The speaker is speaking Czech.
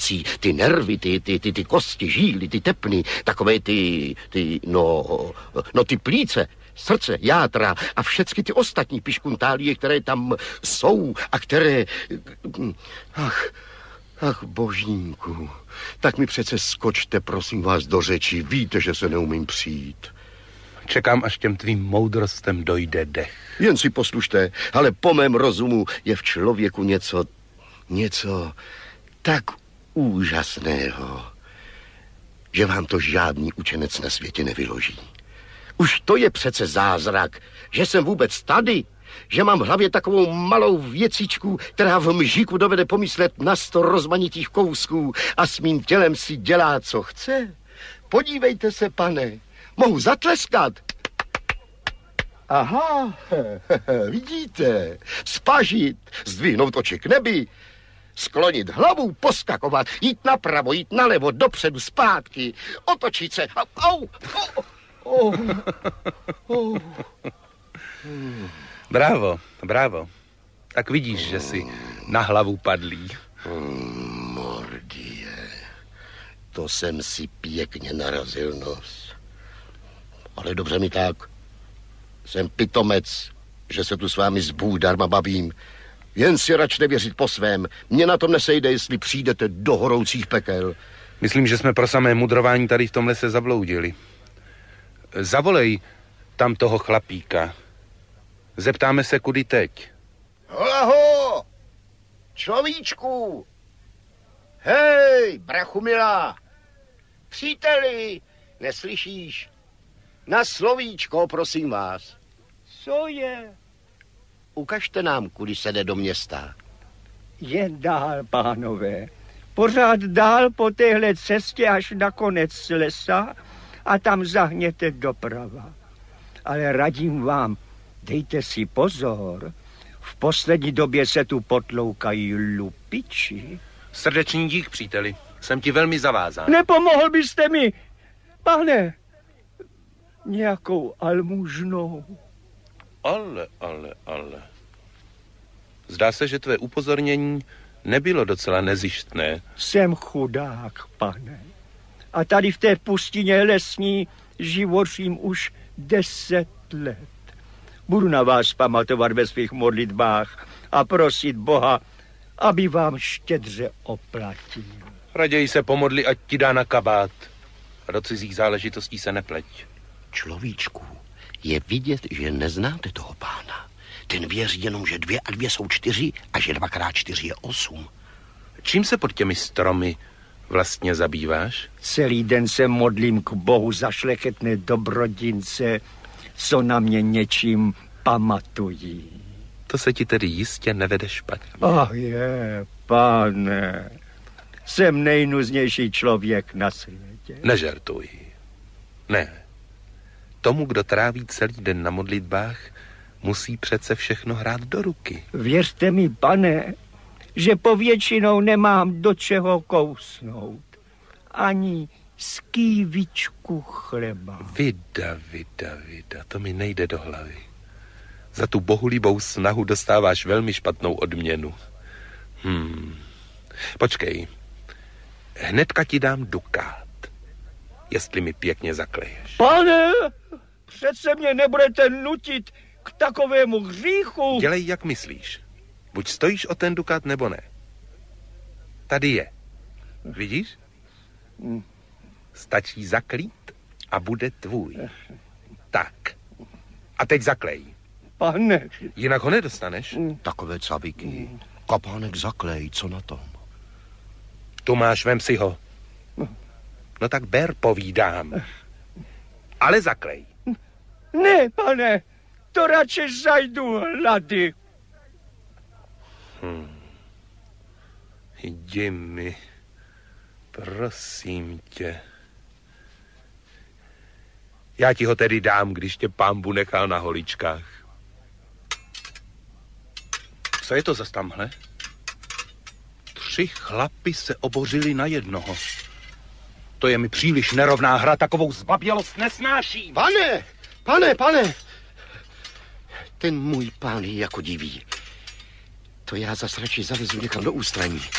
věcí, ty nervy, ty kosti, žíly, ty tepny, takové ty plíce, srdce, játra a všechny ty ostatní piškuntálie, které tam jsou a které... Ach, božínku, tak mi přece skočte, prosím vás, do řeči. Víte, že se neumím přijít. Čekám, až těm tvým moudrostem dojde dech. Jen si poslušte, ale po mém rozumu je v člověku něco tak úžasného, že vám to žádný učenec na světě nevyloží. Už to je přece zázrak, že jsem vůbec tady, že mám v hlavě takovou malou věcičku, která v mžíku dovede pomyslet na 100 rozmanitých kousků a s mým tělem si dělá, co chce. Podívejte se, pane, mohu zatleskat. Aha, vidíte, spažit, zdvihnout oči k nebi, sklonit hlavu, poskakovat, jít napravo, jít nalevo, dopředu, zpátky, otočit se. Bravo. Tak vidíš, že jsi na hlavu padlý. Mordie, to jsem si pěkně narazil nos. Ale dobře mi tak. Jsem pitomec, že se tu s vámi z Bůh darma bavím. Jen si račte věřit po svém. Mně na tom nesejde, jestli přijdete do horoucích pekel. Myslím, že jsme pro samé mudrování tady v tom lese zabloudili. Zavolej tam toho chlapíka. Zeptáme se, kudy teď. Holaho! Človíčku! Hej, brachu milá! Příteli, neslyšíš? Na slovíčko, prosím vás. Co je? Ukažte nám, kudy se jde do města. Jen dál, pánové. Pořád dál po téhle cestě až na konec lesa a tam zahněte doprava. Ale radím vám, dejte si pozor. V poslední době se tu potloukají lupiči. Srdečný dík, příteli. Jsem ti velmi zavázán. Nepomohl byste mi, pane, nějakou almužnou. Ale. Zdá se, že tvé upozornění nebylo docela nezištné. Jsem chudák, pane. A tady v té pustině lesní živořím už 10 let. Budu na vás pamatovat ve svých modlitbách a prosit Boha, aby vám štědře oplatil. Raději se pomodli, ať ti dá na kabát. A do cizích záležitostí se nepleť. Človíčku, je vidět, že neznáte toho pána. Ten věří jenom, že 2 a 2 jsou 4 a že 2x4 je 8. Čím se pod těmi stromy vlastně zabýváš? Celý den se modlím k Bohu za šlechetné dobrodince, co na mě něčím pamatují. To se ti tedy jistě nevede špatně. Ach je, pane, jsem nejnuznější člověk na světě. Nežertuj. Ne. Tomu, kdo tráví celý den na modlitbách, musí přece všechno hrát do ruky. Věřte mi, pane, že povětšinou nemám do čeho kousnout. Ani skývičku chleba. Vida, to mi nejde do hlavy. Za tu bohulibou snahu dostáváš velmi špatnou odměnu. Počkej. Hnedka ti dám dukát, jestli mi pěkně zakleješ. Pane, přece mě nebudete nutit k takovému hříchu. Dělej, jak myslíš. Buď stojíš o ten dukát, nebo ne. Tady je. Vidíš? Stačí zaklít a bude tvůj. Tak. A teď zaklej. Pane. Jinak ho nedostaneš. Takové caviky. Kapánek zaklej, co na tom? Tu máš, vem si ho. No tak ber, povídám. Ale zaklej. Ne, pane, to radši zajdu hlady. Jdi mi, prosím tě. Já ti ho tedy dám, když tě Pánbu nechal na holičkách. Co je to za tamhle? 3 chlapi se obořili na jednoho. To je mi příliš nerovná hra, takovou zbabělost nesnáším. Pane, ten můj pán je jako divý. To já zas radši zalezu někam do ústraní.